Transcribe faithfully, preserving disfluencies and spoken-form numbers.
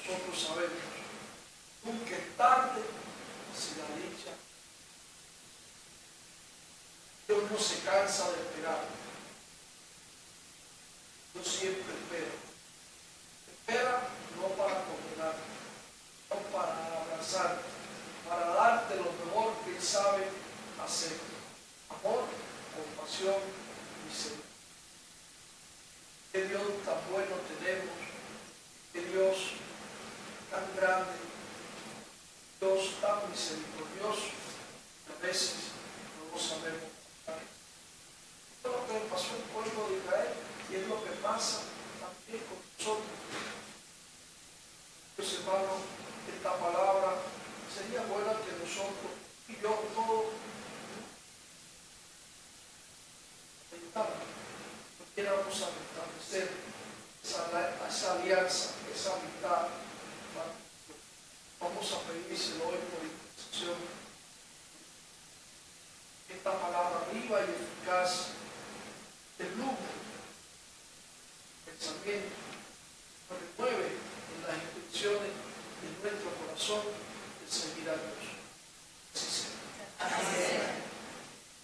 nosotros sabemos, nunca es tarde si la dicha. Dios no se cansa de esperar. Dios siempre espera. Espera no para condenar, no para abrazar, para darte lo mejor que Él sabe hacer. Amor, compasión, misericordia. Qué Dios tan bueno tenemos, qué Dios tan grande, Dios tan misericordioso, que a veces no lo sabemos. Esto es lo que le pasó al pueblo de Israel y es lo que pasa también con nosotros. Pues hermano, esta palabra sería buena que nosotros y yo todos quisiéramos establecer esa, esa alianza, esa amistad. Vamos a pedírselo hoy por intercesión. Esta palabra viva y eficaz del lujo, pensamiento, nos remueve en las intenciones de nuestro corazón de seguir a Dios.